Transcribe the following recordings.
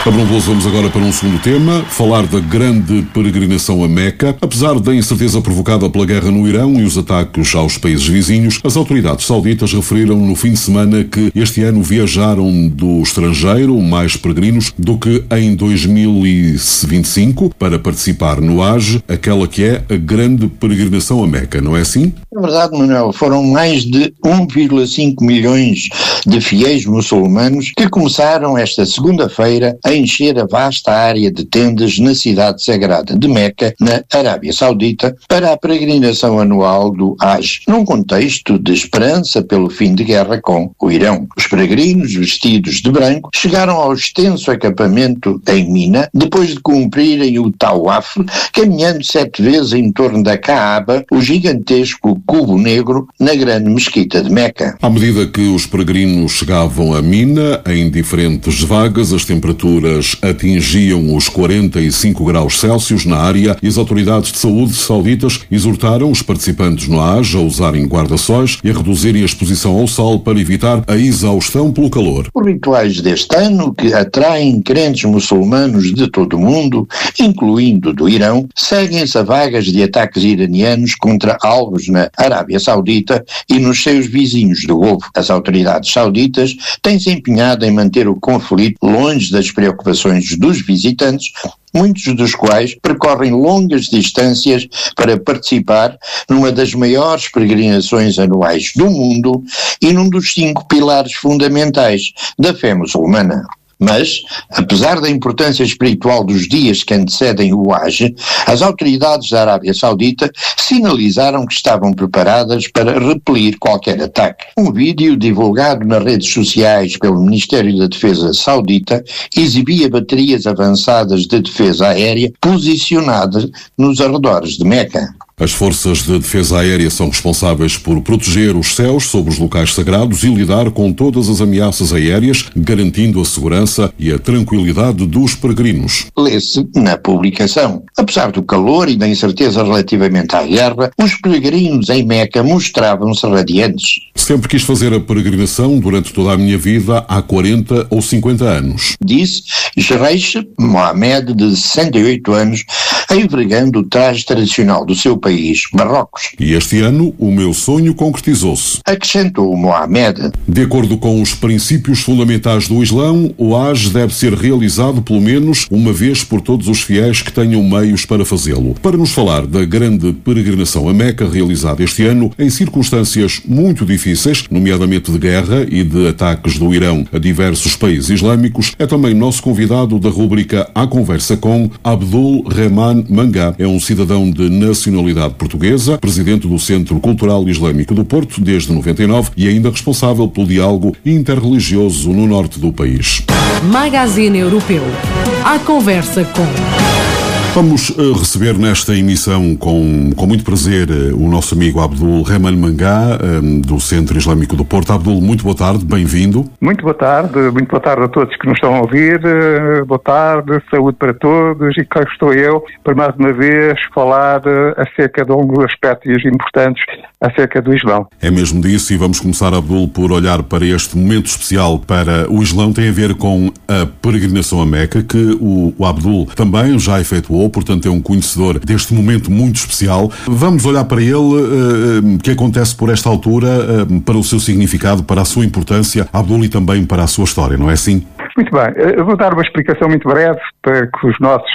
Abrandoso, vamos agora para um segundo tema, falar da grande peregrinação a Meca. Apesar da incerteza provocada pela guerra no Irão e os ataques aos países vizinhos, as autoridades sauditas referiram no fim de semana que este ano viajaram do estrangeiro mais peregrinos do que em 2025 para participar no Hajj, aquela que é a grande peregrinação a Meca, não é assim? É verdade, Manuel. Foram mais de 1,5 milhões de fiéis muçulmanos que começaram esta segunda-feira a encher a vasta área de tendas na cidade sagrada de Meca, na Arábia Saudita, para a peregrinação anual do Hajj, num contexto de esperança pelo fim de guerra com o Irão. Os peregrinos, vestidos de branco, chegaram ao extenso acampamento em Mina, depois de cumprirem o Tawaf, caminhando 7 vezes em torno da Kaaba, o gigantesco cubo negro, na grande mesquita de Meca. À medida que os peregrinos chegavam a Mina, em diferentes vagas, as temperaturas atingiam os 45 graus Celsius na área e as autoridades de saúde sauditas exortaram os participantes no Hajj a usarem guarda-sóis e a reduzirem a exposição ao sol para evitar a exaustão pelo calor. Os rituais deste ano, que atraem crentes muçulmanos de todo o mundo, incluindo do Irão, seguem-se a vagas de ataques iranianos contra alvos na Arábia Saudita e nos seus vizinhos do Golfo. As autoridades sauditas têm-se empenhado em manter o conflito longe das preocupações dos visitantes, muitos dos quais percorrem longas distâncias para participar numa das maiores peregrinações anuais do mundo e num dos 5 pilares fundamentais da fé muçulmana. Mas, apesar da importância espiritual dos dias que antecedem o Hajj, as autoridades da Arábia Saudita sinalizaram que estavam preparadas para repelir qualquer ataque. Um vídeo divulgado nas redes sociais pelo Ministério da Defesa saudita exibia baterias avançadas de defesa aérea posicionadas nos arredores de Meca. As forças de defesa aérea são responsáveis por proteger os céus sobre os locais sagrados e lidar com todas as ameaças aéreas, garantindo a segurança e a tranquilidade dos peregrinos. Lê-se na publicação. Apesar do calor e da incerteza relativamente à guerra, os peregrinos em Meca mostravam-se radiantes. Sempre quis fazer a peregrinação durante toda a minha vida, há 40 ou 50 anos. Disse Sheikh Mohammed, de 68 anos, envergando o traje tradicional do seu país, Marrocos. E este ano o meu sonho concretizou-se. Acrescentou Mohammed. De acordo com os princípios fundamentais do Islão, o Hajj deve ser realizado pelo menos uma vez por todos os fiéis que tenham meios para fazê-lo. Para nos falar da grande peregrinação a Meca realizada este ano em circunstâncias muito difíceis, nomeadamente de guerra e de ataques do Irão a diversos países islâmicos, é também nosso convidado da rúbrica À Conversa com Abdul Rehman Manga. É um cidadão de nacionalidade portuguesa, presidente do Centro Cultural Islâmico do Porto desde 99 e ainda responsável pelo diálogo interreligioso no norte do país. Magazine Europeu. À Conversa com... Vamos receber nesta emissão com muito prazer o nosso amigo Abdul Rehman Manga, do Centro Islâmico do Porto. Abdul, muito boa tarde, bem-vindo. Muito boa tarde a todos que nos estão a ouvir, boa tarde, saúde para todos e cá estou eu para mais uma vez falar acerca de alguns aspectos importantes acerca do Islão. É mesmo disso e vamos começar, Abdul, por olhar para este momento especial para o Islão, tem a ver com a peregrinação a Meca, que o Abdul também já efetuou, portanto é um conhecedor deste momento muito especial. Vamos olhar para ele, que acontece por esta altura, para o seu significado, para a sua importância, Abdul, e também para a sua história, não é assim? Muito bem, eu vou dar uma explicação muito breve para que os nossos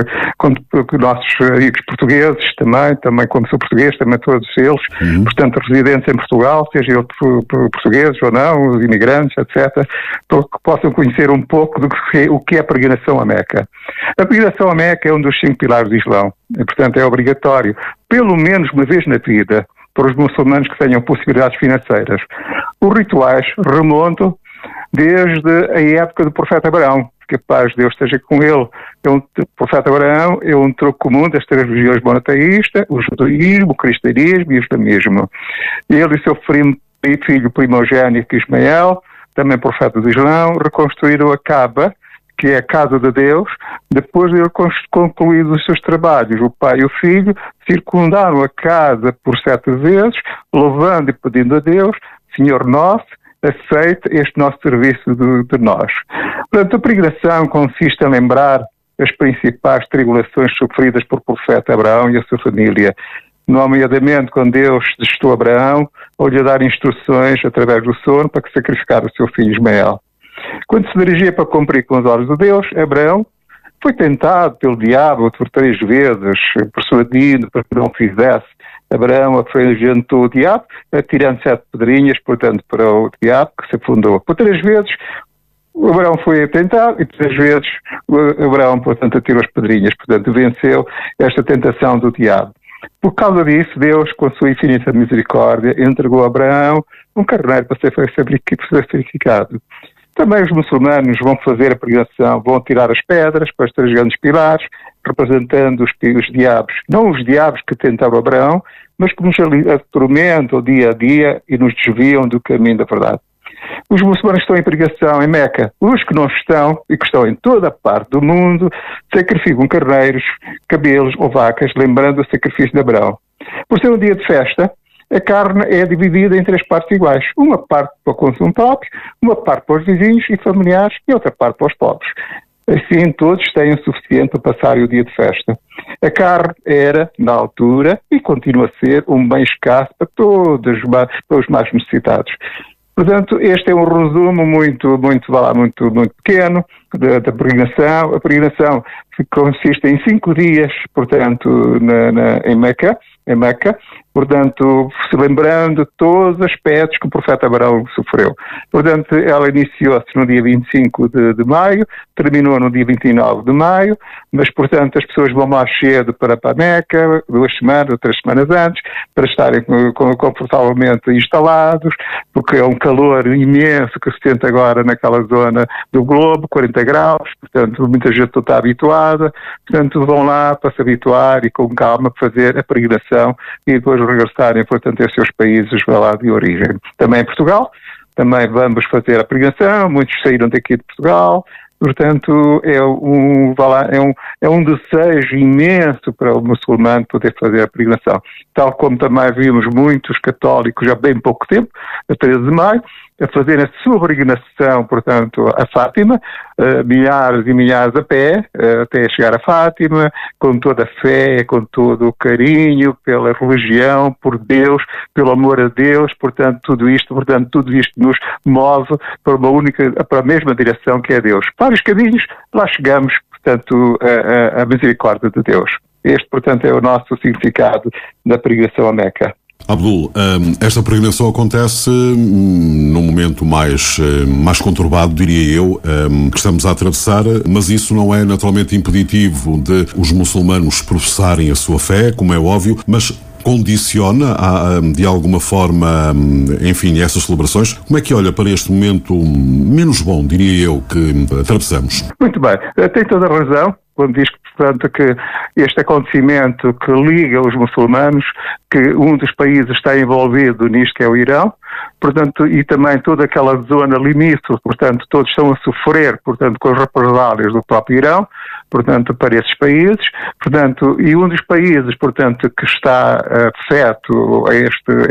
amigos portugueses também como sou português, também todos eles, portanto residentes em Portugal, seja eles portugueses ou não, os imigrantes, etc., para que possam conhecer um pouco do que é a peregrinação a Meca. A peregrinação a Meca é um dos 5 pilares do Islão, e, portanto é obrigatório, pelo menos uma vez na vida, para os muçulmanos que tenham possibilidades financeiras. Os rituais remontam desde a época do profeta Abraão, que a paz de Deus esteja com ele. O profeta Abraão é um tronco comum das 3 religiões monoteístas, o judaísmo, o cristianismo e o islamismo. Ele e seu filho primogênito Ismael, também profeta do Islão, reconstruíram a Kaaba, que é a casa de Deus. Depois de ele concluir os seus trabalhos, o pai e o filho circundaram a casa por 7 vezes, louvando e pedindo a Deus: Senhor nosso, aceite este nosso serviço de nós. Portanto, a peregrinação consiste em lembrar as principais tribulações sofridas por profeta Abraão e a sua família, nomeadamente quando Deus testou Abraão ao lhe dar instruções através do sono para que sacrificar o seu filho Ismael. Quando se dirigia para cumprir com os ordens de Deus, Abraão foi tentado pelo diabo por 3 vezes, persuadindo para que não o fizesse. Abraão afrangentou o diabo, atirando 7 pedrinhas, portanto, para o diabo, que se afundou. Por 3 vezes, Abraão foi tentado e 3 vezes Abraão, portanto, atirou as pedrinhas, portanto, venceu esta tentação do diabo. Por causa disso, Deus, com a sua infinita misericórdia, entregou a Abraão um carneiro para ser sacrificado. Também os muçulmanos vão fazer a peregrinação, vão tirar as pedras para os 3 grandes pilares, representando os diabos. Não os diabos que tentaram Abraão, mas que nos atormentam dia a dia e nos desviam do caminho da verdade. Os muçulmanos estão em peregrinação em Meca. Os que não estão, e que estão em toda a parte do mundo, sacrificam carneiros, cabelos ou vacas, lembrando o sacrifício de Abraão. Por ser um dia de festa, a carne é dividida em 3 partes iguais. Uma parte para o consumo próprio, uma parte para os vizinhos e familiares e outra parte para os pobres. Assim, todos têm o suficiente para passar o dia de festa. A carne era, na altura, e continua a ser, um bem escasso para todos para os mais necessitados. Portanto, este é um resumo muito pequeno da peregrinação. A peregrinação consiste em 5 dias, portanto, em Meca, portanto, se lembrando todos os aspectos que o profeta Abraão sofreu. Portanto, ela iniciou-se no dia 25 de maio, terminou no dia 29 de maio, mas, portanto, as pessoas vão mais cedo para Meca, 2 semanas ou 3 semanas antes, para estarem confortavelmente instalados, porque é um calor imenso que se sente agora naquela zona do globo, 40 graus, portanto, muita gente não está habituada, portanto, vão lá para se habituar e com calma fazer a peregrinação e depois regressarem, portanto, aos seus países lá de origem. Também em Portugal, também vamos fazer a peregrinação, muitos saíram daqui de Portugal, portanto, é um desejo imenso para o muçulmano poder fazer a peregrinação. Tal como também vimos muitos católicos há bem pouco tempo, a 13 de maio, a fazer a sua peregrinação, portanto, a Fátima, milhares e milhares a pé, até chegar a Fátima, com toda a fé, com todo o carinho pela religião, por Deus, pelo amor a Deus, portanto, tudo isto nos move para a mesma direção que é Deus. Vários caminhos, lá chegamos, portanto, a misericórdia de Deus. Este, portanto, é o nosso significado da peregrinação a Meca. Abdul, esta peregrinação acontece num momento mais conturbado, diria eu, que estamos a atravessar, mas isso não é naturalmente impeditivo de os muçulmanos professarem a sua fé, como é óbvio, mas condiciona de alguma forma, enfim, essas celebrações. Como é que olha para este momento menos bom, diria eu, que atravessamos? Muito bem, tem toda a razão quando diz que, portanto, que este acontecimento que liga os muçulmanos, que um dos países está envolvido nisto, que é o Irão, portanto, e também toda aquela zona limítrofe, portanto, todos estão a sofrer, portanto, com as represálias do próprio Irão, portanto, para esses países, portanto, e um dos países, portanto, que está afeto a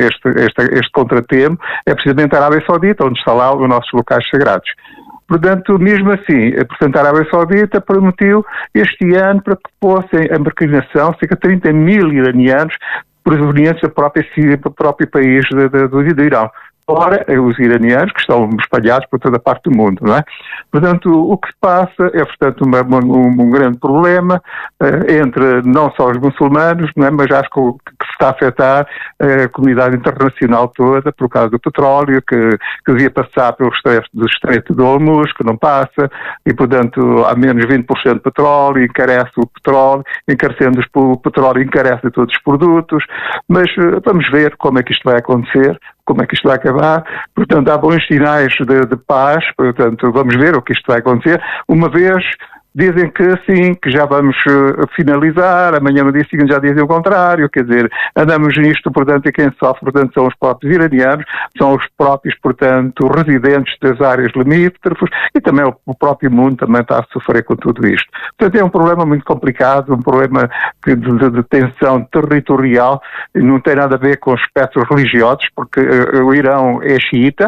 este contratempo é precisamente a Arábia Saudita, onde está lá os nossos locais sagrados. Portanto, mesmo assim, portanto, a Arábia Saudita permitiu este ano para que fossem a peregrinação cerca de 30 mil iranianos provenientes do próprio país do Irão. Ora, os iranianos que estão espalhados por toda a parte do mundo, não é? Portanto, o que se passa é, portanto, um grande problema entre não só os muçulmanos, não é? Mas acho que se está a afetar a comunidade internacional toda por causa do petróleo que devia passar pelo estreito do Hormuz, que não passa, e, portanto, há menos 20% de petróleo, encarece o petróleo, encarecendo o petróleo, encarece todos os produtos, mas vamos ver como é que isto vai acontecer, como é que isto vai acabar. Portanto, há bons sinais de paz, portanto, vamos ver o que isto vai acontecer. Uma vez dizem que sim, que já vamos finalizar, amanhã no dia seguinte já dizem o contrário, quer dizer, andamos nisto, portanto, e quem sofre, portanto, são os próprios iranianos, são os próprios, portanto, residentes das áreas limítrofes e também o próprio mundo também está a sofrer com tudo isto. Portanto, é um problema muito complicado, um problema de tensão territorial, não tem nada a ver com aspectos religiosos, porque o Irão é xiita,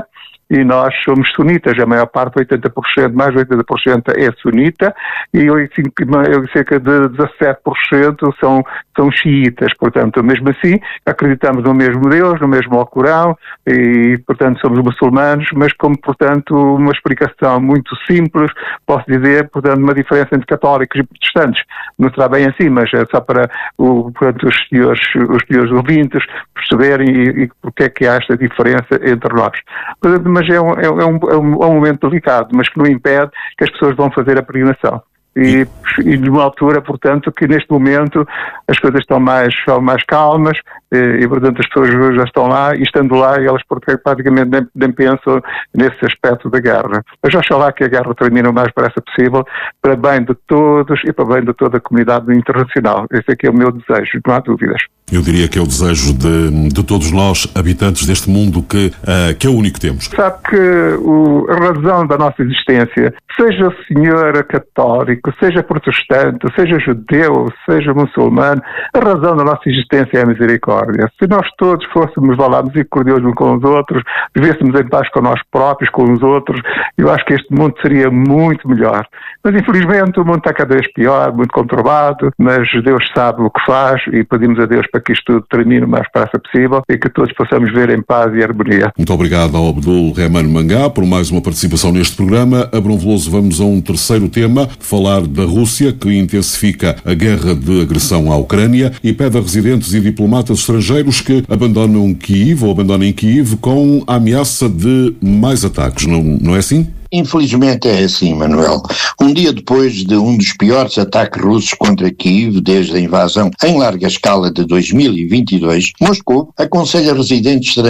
e nós somos sunitas, a maior parte, 80%, mais de 80% é sunita, e cerca de 17% são xiitas. Portanto, mesmo assim, acreditamos no mesmo Deus, no mesmo Alcorão, e, portanto, somos muçulmanos, mas como, portanto, uma explicação muito simples, posso dizer, portanto, uma diferença entre católicos e protestantes. Não será bem assim, mas é só para portanto, os senhores ouvintes perceberem e porque é que há esta diferença entre nós. Portanto, mas é um momento delicado, mas que não impede que as pessoas vão fazer a peregrinação. E numa altura, portanto, que neste momento as coisas estão mais calmas e, portanto, as pessoas já estão lá e, estando lá, elas praticamente nem pensam nesse aspecto da guerra. Mas oxalá que a guerra termine o mais depressa possível, para bem de todos e para bem de toda a comunidade internacional. Esse aqui é o meu desejo, não há dúvidas. Eu diria que é o desejo de todos nós, habitantes deste mundo, que é o único que temos. Sabe que a razão da nossa existência, seja o senhor católico, seja protestante, seja judeu, seja muçulmano, a razão da nossa existência é a misericórdia. Se nós todos fôssemos lá misericordiosos uns com os outros, vivêssemos em paz com nós próprios, com os outros, eu acho que este mundo seria muito melhor. Mas infelizmente o mundo está cada vez pior, muito conturbado, mas Deus sabe o que faz e pedimos a Deus para que isto tudo termine o mais depressa possível e que todos possamos viver em paz e harmonia. Muito obrigado ao Abdul Rehman Mangá por mais uma participação neste programa. Abrão Veloso, vamos a um terceiro tema, falar da Rússia, que intensifica a guerra de agressão à Ucrânia e pede a residentes e diplomatas estrangeiros que abandonem Kiev com a ameaça de mais ataques. Não é assim? Infelizmente é assim, Manuel. Um dia depois de um dos piores ataques russos contra Kiev desde a invasão em larga escala de 2022, Moscou aconselha residentes estrangeiros